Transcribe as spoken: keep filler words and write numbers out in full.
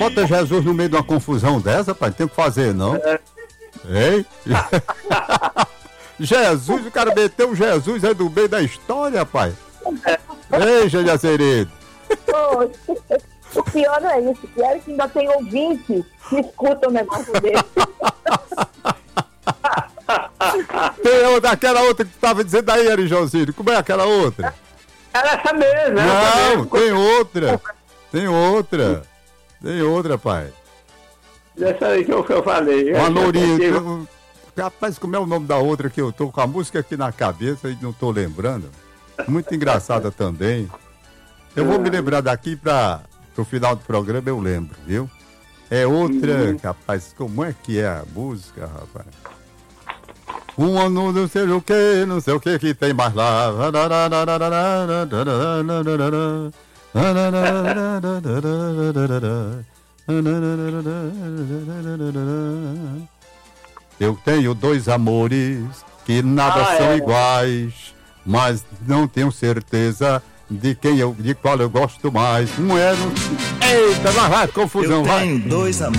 Bota Jesus no meio de uma confusão dessa, pai, não tem o que fazer, não. É. Ei? Jesus, o cara meteu Jesus aí do meio da história, pai. Ei, Jajazeredo. O pior não é isso, o pior é que ainda tem ouvinte que escuta um negócio desse. Tem outra, aquela outra que tu tava dizendo aí, Arijãozinho, como é aquela outra? Era essa mesmo, né? Não, tem outra. Tem outra. Tem outra, pai. Essa aí que eu, que eu falei. Uma Essa lourinha. aqui, eu- Rapaz, como é o nome da outra que eu tô com a música aqui na cabeça e não tô lembrando? Muito engraçada também. Eu vou me lembrar daqui para o final do programa, eu lembro, viu? É outra, Uhum. rapaz, como é que é a música, rapaz? Um ano não sei o que, não sei o que que tem mais lá. Eu tenho dois amores que nada Ah, são é. iguais, mas não tenho certeza de quem eu, de qual eu gosto mais. Um é no... Eita, vai, vai, confusão, Eu vai. tenho dois amores.